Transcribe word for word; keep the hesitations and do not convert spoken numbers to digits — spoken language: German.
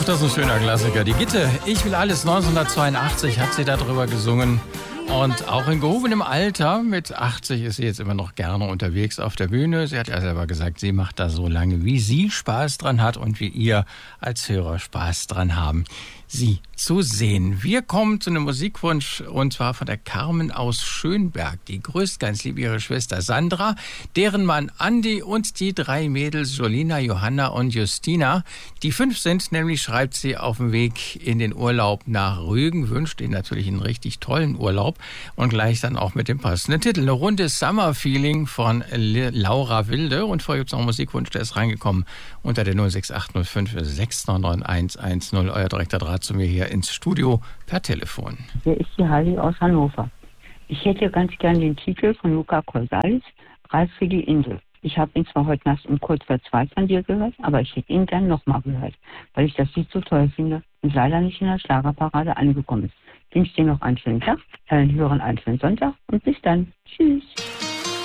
Ach, das ist ein schöner Klassiker. Die Gitte, ich will alles, neunzehnhundertzweiundachtzig hat sie darüber gesungen. Und auch in gehobenem Alter, mit achtzig, ist sie jetzt immer noch gerne unterwegs auf der Bühne. Sie hat ja selber gesagt, sie macht da so lange, wie sie Spaß dran hat und wie ihr als Hörer Spaß dran haben, sie zu sehen. Wir kommen zu einem Musikwunsch, und zwar von der Carmen aus Schönberg. Die grüßt ganz lieb ihre Schwester Sandra, deren Mann Andi und die drei Mädels Jolina, Johanna und Justina. Die fünf sind nämlich, schreibt sie, auf dem Weg in den Urlaub nach Rügen, wünscht ihnen natürlich einen richtig tollen Urlaub und gleich dann auch mit dem passenden Titel. Eine Runde Summer Feeling von Laura Wilde. Und vorher gibt es noch einen Musikwunsch, der ist reingekommen unter der null sechs acht null fünf sechs neun neun eins eins null. Euer direkter Draht zu mir hier ins Studio per Telefon. Hier ist die Heidi aus Hannover. Ich hätte ganz gern den Titel von Luca Corsalis, Reif für die Insel. Ich habe ihn zwar heute Nacht um kurz vor zwei von dir gehört, aber ich hätte ihn gern nochmal gehört, weil ich das Lied so toll finde und leider nicht in der Schlagerparade angekommen ist. Ich wünsche dir noch einen schönen Tag, einen höheren einen schönen Sonntag und bis dann. Tschüss.